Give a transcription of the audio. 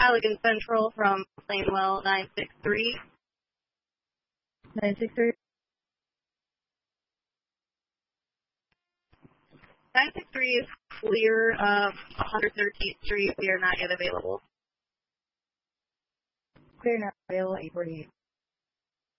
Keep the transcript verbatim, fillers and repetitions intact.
Halligan Central from Plainwell nine six three. nine six three. nine six three is clear of one hundred thirteenth Street. We are not yet available. Clear now available, eight forty-eight.